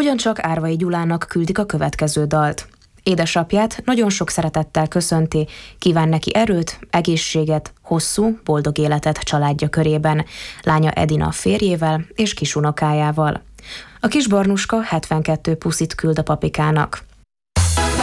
Ugyancsak Árvai Gyulának küldik a következő dalt. Édesapját nagyon sok szeretettel köszönti, kíván neki erőt, egészséget, hosszú, boldog életet családja körében, lánya Edina férjével és kisunokájával. A kis Barnuska 72 puszit küld a papikának.